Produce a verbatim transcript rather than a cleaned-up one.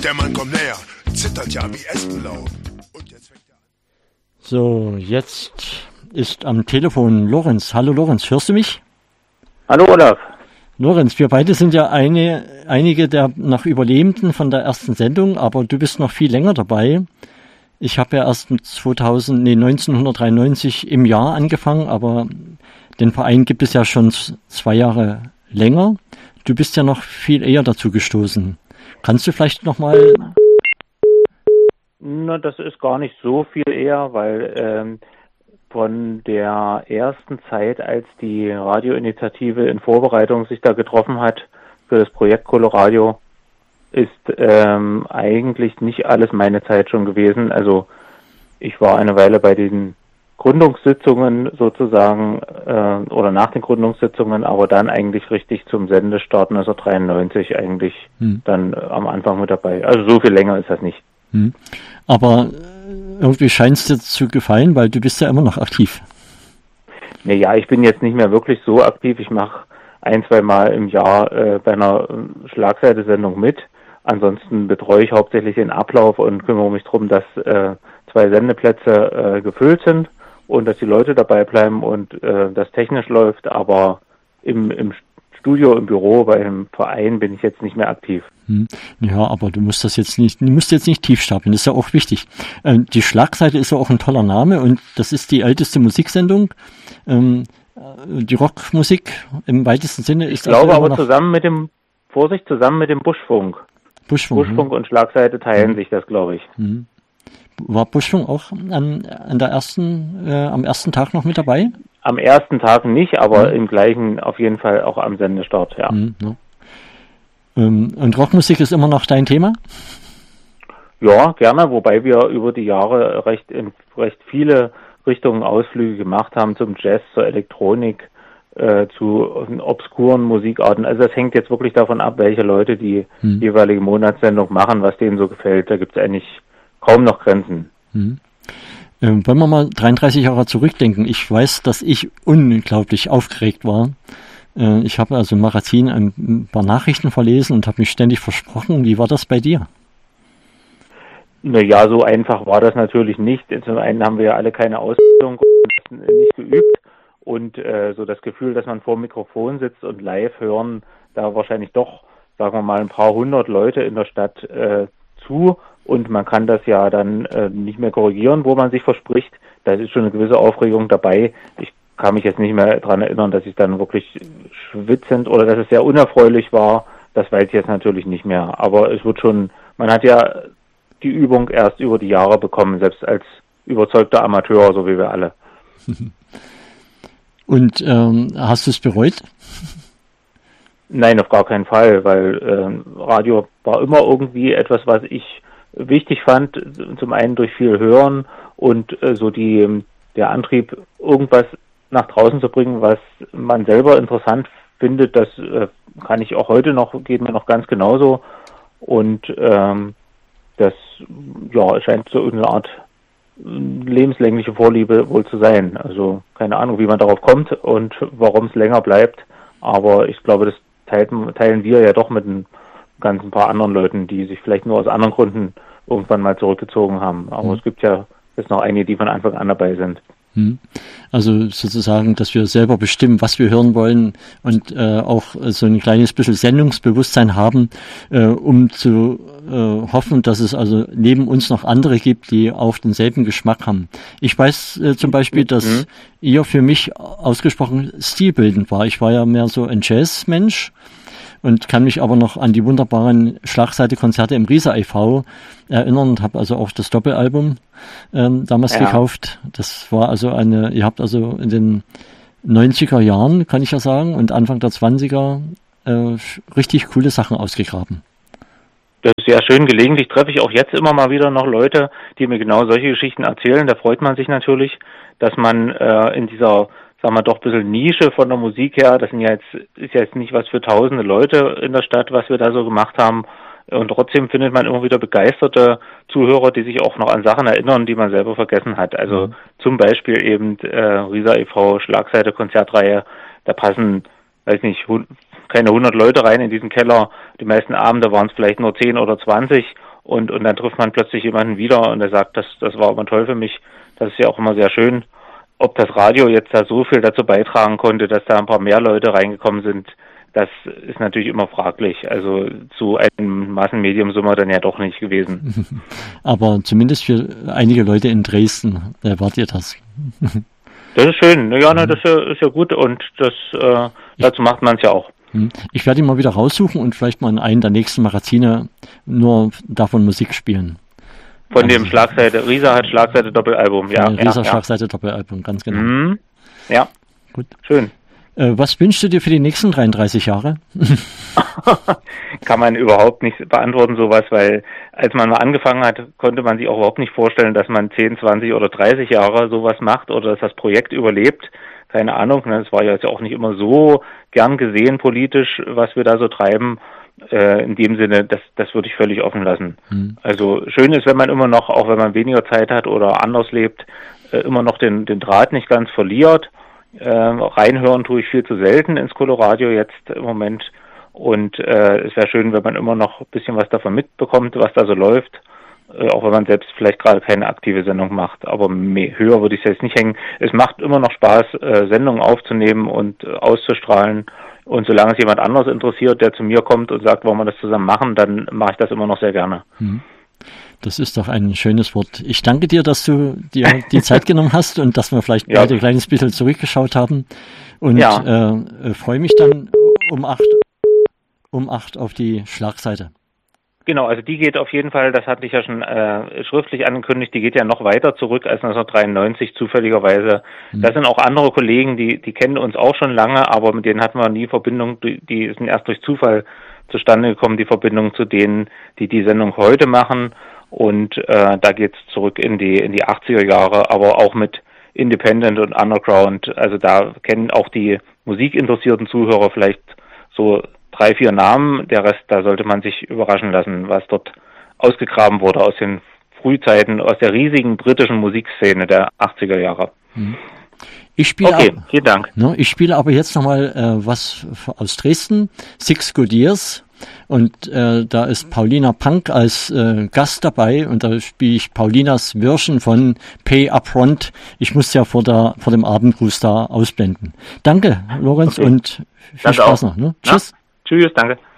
Der Mann kommt näher, zittert ja wie Espenlaub. Und jetzt fängt er an. So, jetzt ist am Telefon Lorenz. Hallo Lorenz, hörst du mich? Hallo Olaf. Lorenz, wir beide sind ja eine, einige der noch Überlebenden von der ersten Sendung, aber du bist noch viel länger dabei. Ich habe ja erst zweitausend, nee, neunzehnhundertdreiundneunzig im Jahr angefangen, aber den Verein gibt es ja schon zwei Jahre länger. Du bist ja noch viel eher dazu gestoßen. Kannst du vielleicht nochmal... Na, das ist gar nicht so viel eher, weil ähm, von der ersten Zeit, als die Radioinitiative in Vorbereitung sich da getroffen hat für das Projekt Coloradio, ist ähm, eigentlich nicht alles meine Zeit schon gewesen. Also ich war eine Weile bei den Gründungssitzungen sozusagen äh, oder nach den Gründungssitzungen, aber dann eigentlich richtig zum Sendestart neunzehnhundertdreiundneunzig eigentlich hm. dann äh, am Anfang mit dabei. Also so viel länger ist das nicht. Hm. Aber irgendwie scheint es dir zu gefallen, weil du bist ja immer noch aktiv. Naja, ich bin jetzt nicht mehr wirklich so aktiv. Ich mache ein, zwei Mal im Jahr äh, bei einer Schlagseite-Sendung mit. Ansonsten betreue ich hauptsächlich den Ablauf und kümmere mich darum, dass äh, zwei Sendeplätze äh, gefüllt sind und dass die Leute dabei bleiben und äh, das technisch läuft. Aber im, im Studio, im Büro, bei einem Verein bin ich jetzt nicht mehr aktiv. Hm. Ja, aber du musst das jetzt nicht, du musst jetzt nicht tief stapeln, das ist ja auch wichtig. Ähm, die Schlagseite ist ja auch ein toller Name und das ist die älteste Musiksendung. Ähm, die Rockmusik im weitesten Sinne ist... Ich glaube also aber zusammen mit dem, Vorsicht, zusammen mit dem Buschfunk. Buschfunk, Buschfunk hm. und Schlagseite teilen hm. sich das, glaube ich. Hm. War Buschfunk auch an, an der ersten, äh, am ersten Tag noch mit dabei? Am ersten Tag nicht, aber hm. im gleichen auf jeden Fall auch am Sendestart, ja. Hm, ja. Ähm, und Rockmusik ist immer noch dein Thema? Ja, gerne, wobei wir über die Jahre recht, in recht viele Richtungen Ausflüge gemacht haben, zum Jazz, zur Elektronik, äh, zu obskuren Musikarten. Also das hängt jetzt wirklich davon ab, welche Leute die hm. jeweilige Monatssendung machen, was denen so gefällt. Da gibt es eigentlich kaum noch Grenzen. Hm. Ähm, wollen wir mal dreiunddreißig Jahre zurückdenken. Ich weiß, dass ich unglaublich aufgeregt war. Äh, ich habe also im Magazin ein paar Nachrichten verlesen und habe mich ständig versprochen. Wie war das bei dir? Naja, so einfach war das natürlich nicht. Zum einen haben wir ja alle keine Ausbildung und nicht geübt. Und äh, so das Gefühl, dass man vor dem Mikrofon sitzt und live hören, da wahrscheinlich doch, sagen wir mal, ein paar hundert Leute in der Stadt äh, zu. Und man kann das ja dann äh, nicht mehr korrigieren, wo man sich verspricht. Da ist schon eine gewisse Aufregung dabei. Ich kann mich jetzt nicht mehr daran erinnern, dass ich dann wirklich schwitzend oder dass es sehr unerfreulich war. Das weiß ich jetzt natürlich nicht mehr. Aber es wird schon, man hat ja die Übung erst über die Jahre bekommen, selbst als überzeugter Amateur, so wie wir alle. Und ähm, hast du es bereut? Nein, auf gar keinen Fall, weil äh, Radio war immer irgendwie etwas, was ich wichtig fand, zum einen durch viel Hören und äh, so die der Antrieb, irgendwas nach draußen zu bringen, was man selber interessant findet, das äh, kann ich auch heute noch, geht mir noch ganz genauso. Und ähm, das ja scheint so eine Art lebenslängliche Vorliebe wohl zu sein. Also keine Ahnung, wie man darauf kommt und warum es länger bleibt. Aber ich glaube, das teilen, teilen wir ja doch mit ein ganzen paar anderen Leuten, die sich vielleicht nur aus anderen Gründen irgendwann mal zurückgezogen haben. Aber mhm. es gibt ja jetzt noch einige, die von Anfang an dabei sind. Also sozusagen, dass wir selber bestimmen, was wir hören wollen und äh, auch so ein kleines bisschen Sendungsbewusstsein haben, äh, um zu äh, hoffen, dass es also neben uns noch andere gibt, die auch denselben Geschmack haben. Ich weiß äh, zum Beispiel, dass mhm. ihr für mich ausgesprochen stilbildend war. Ich war ja mehr so ein Jazzmensch und kann mich aber noch an die wunderbaren Schlagseite-Konzerte im Riesa e V erinnern und habe also auch das Doppelalbum ähm, damals ja. gekauft. Das war also eine, ihr habt also in den neunziger Jahren, kann ich ja sagen, und Anfang der zwanziger äh, richtig coole Sachen ausgegraben. Das ist sehr schön. Gelegentlich treffe ich auch jetzt immer mal wieder noch Leute, die mir genau solche Geschichten erzählen. Da freut man sich natürlich, dass man äh, in dieser, sagen wir doch ein bisschen Nische von der Musik her, das sind ja jetzt, ist ja jetzt nicht was für tausende Leute in der Stadt, was wir da so gemacht haben. Und trotzdem findet man immer wieder begeisterte Zuhörer, die sich auch noch an Sachen erinnern, die man selber vergessen hat. Also mhm. zum Beispiel eben äh, Riesa e V, Schlagseite, Konzertreihe, da passen, weiß nicht, hund- keine hundert Leute rein in diesen Keller. Die meisten Abende waren es vielleicht nur zehn oder zwanzig und, und dann trifft man plötzlich jemanden wieder und der sagt, das, das war immer toll für mich. Das ist ja auch immer sehr schön. Ob das Radio jetzt da so viel dazu beitragen konnte, dass da ein paar mehr Leute reingekommen sind, das ist natürlich immer fraglich. Also zu einem Massenmedium sind wir dann ja doch nicht gewesen. Aber zumindest für einige Leute in Dresden äh, wart ihr das. Das ist schön. Ja, ne, das ist ja, ist ja gut und das äh, dazu macht man es ja auch. Ich werde ihn mal wieder raussuchen und vielleicht mal in einem der nächsten Magazine nur davon Musik spielen. Von also, dem Schlagseite, Risa hat Schlagseite Doppelalbum, ja. Risa ja, Schlagseite ja. Doppelalbum, ganz genau. Mhm. Ja, gut. Schön. Äh, was wünschst du dir für die nächsten dreiunddreißig Jahre? Kann man überhaupt nicht beantworten, sowas, weil als man mal angefangen hat, konnte man sich auch überhaupt nicht vorstellen, dass man zehn, zwanzig oder dreißig Jahre sowas macht oder dass das Projekt überlebt. Keine Ahnung, das war ja jetzt auch nicht immer so gern gesehen politisch, was wir da so treiben. Äh, in dem Sinne, das, das würde ich völlig offen lassen. Mhm. Also schön ist, wenn man immer noch, auch wenn man weniger Zeit hat oder anders lebt, äh, immer noch den, den Draht nicht ganz verliert. Äh, reinhören tue ich viel zu selten ins Coloradio jetzt im Moment. Und äh, es wäre schön, wenn man immer noch ein bisschen was davon mitbekommt, was da so läuft. Äh, auch wenn man selbst vielleicht gerade keine aktive Sendung macht. Aber mehr, höher würde ich es jetzt nicht hängen. Es macht immer noch Spaß, äh, Sendungen aufzunehmen und äh, auszustrahlen. Und solange es jemand anderes interessiert, der zu mir kommt und sagt, wollen wir das zusammen machen, dann mache ich das immer noch sehr gerne. Das ist doch ein schönes Wort. Ich danke dir, dass du dir die Zeit genommen hast und dass wir vielleicht ja. beide ein kleines bisschen zurückgeschaut haben. Und ja. äh, freue mich dann um acht, um acht auf die Schlagseite. Genau, also die geht auf jeden Fall, das hatte ich ja schon äh, schriftlich angekündigt, die geht ja noch weiter zurück als neunzehnhundertdreiundneunzig zufälligerweise. Mhm. Das sind auch andere Kollegen, die die kennen uns auch schon lange, aber mit denen hatten wir nie Verbindung, die, die sind erst durch Zufall zustande gekommen, die Verbindung zu denen, die die Sendung heute machen. Und äh, da geht's zurück in die in die achtziger Jahre, aber auch mit Independent und Underground. Also da kennen auch die musikinteressierten Zuhörer vielleicht so drei, vier Namen, der Rest, da sollte man sich überraschen lassen, was dort ausgegraben wurde aus den Frühzeiten, aus der riesigen britischen Musikszene der achtziger Jahre. Ich spiele okay, ab, vielen Dank. Ne, ich spiele aber jetzt nochmal äh, was aus Dresden, Six Good Years, und äh, da ist Paulina Punk als äh, Gast dabei und da spiele ich Paulinas Version von Pay Upfront. Ich muss ja vor der vor dem Abendgruß da ausblenden. Danke, Lorenz, okay. Und viel Danke Spaß auch. noch. Ne? Tschüss. Ja. Tschüss, danke.